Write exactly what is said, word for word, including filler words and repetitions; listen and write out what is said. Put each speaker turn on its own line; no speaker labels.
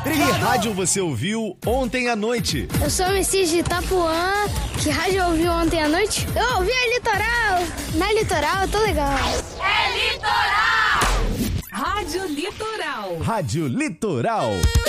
Que rádio você ouviu ontem à noite?
Eu sou o Messias de Itapuã. Que rádio eu ouvi ontem à noite? Eu ouvi a Litoral. Na Litoral, eu tô legal.
É Litoral! Rádio Litoral.
Rádio Litoral.